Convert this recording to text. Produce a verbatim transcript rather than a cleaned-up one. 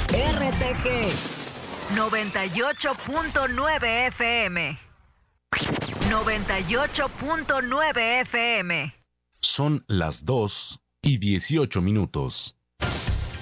R T G noventa y ocho punto nueve F M. noventa y ocho punto nueve F M. Son las dos y dieciocho minutos.